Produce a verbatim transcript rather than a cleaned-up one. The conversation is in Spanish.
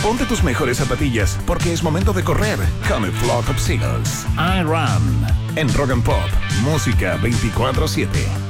Ponte tus mejores zapatillas, porque es momento de correr con el Flock of Seagulls. I Run. En Rock and Pop, música veinticuatro siete.